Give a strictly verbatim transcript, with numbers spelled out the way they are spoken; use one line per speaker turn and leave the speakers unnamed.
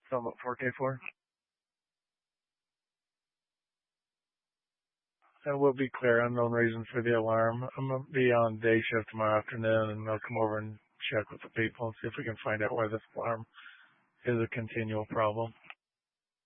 Summit four K four. And we'll be clear, unknown reason for the alarm. I'm going to be on day shift tomorrow afternoon, and I'll come over and check with the people and see if we can find out why this alarm is a continual problem.